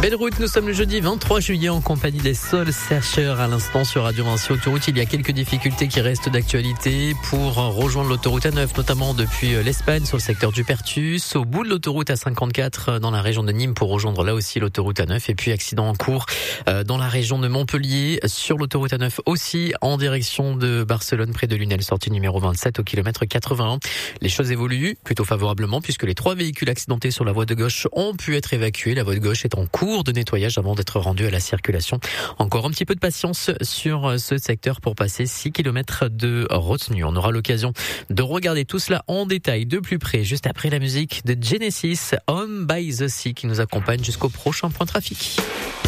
Belle route, nous sommes le jeudi 23 juillet en compagnie des Soul Searchers à l'instant sur Radio Vinci Autoroute. Il y a quelques difficultés qui restent d'actualité pour rejoindre l'autoroute A9, notamment depuis l'Espagne sur le secteur du Pertus, au bout de l'autoroute A54 dans la région de Nîmes pour rejoindre là aussi l'autoroute A9, et puis accident en cours dans la région de Montpellier sur l'autoroute A9 aussi en direction de Barcelone près de Lunel, sortie numéro 27 au kilomètre 81. Les choses évoluent plutôt favorablement puisque les 3 véhicules accidentés sur la voie de gauche ont pu être évacués. La voie de gauche est en cours de nettoyage avant d'être rendue à la circulation. Encore un petit peu de patience sur ce secteur pour passer 6 km de retenue. On aura l'occasion de regarder tout cela en détail de plus près juste après la musique de Genesis, Home by the Sea, qui nous accompagne jusqu'au prochain point trafic.